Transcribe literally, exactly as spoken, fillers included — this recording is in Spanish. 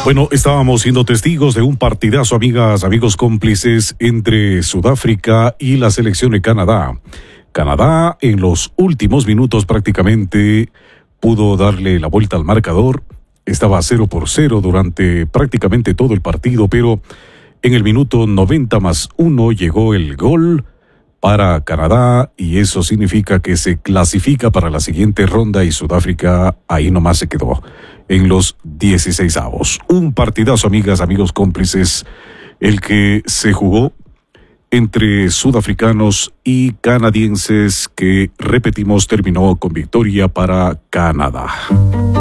Bueno, estábamos siendo testigos de un partidazo, amigas, amigos cómplices, entre Sudáfrica y la selección de Canadá. Canadá, en los últimos minutos prácticamente, pudo darle la vuelta al marcador. Estaba cero por cero durante prácticamente todo el partido, pero en el minuto noventa más uno llegó el gol para Canadá y eso significa que se clasifica para la siguiente ronda y Sudáfrica ahí nomás se quedó en los dieciseisavos. Un partidazo, amigas, amigos cómplices, el que se jugó entre sudafricanos y canadienses que, repetimos, terminó con victoria para Canadá.